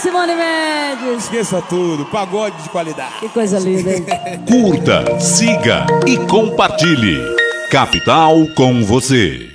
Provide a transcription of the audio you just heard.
Simone Mendes. Esqueça tudo, pagode de qualidade. Que coisa linda, hein? Curta, siga e compartilhe. Capital com você.